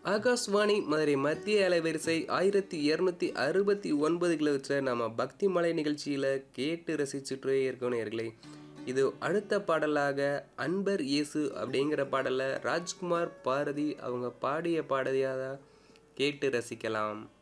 ஆகாஷ்வாணி மதுரை மத்திய அலைவரிசை 1269 கிலோவற்றை நம்ம பக்தி மலை நிகழ்ச்சியில் கேட்டு ரசிச்சுட்டே இருக்கோம் நேயர்களே. இது அடுத்த பாடலாக அன்பர் இயேசு அப்படிங்கிற பாடலை ராஜ்குமார் பாரதி அவங்க பாடிய பாடலையாக கேட்டு ரசிக்கலாம்.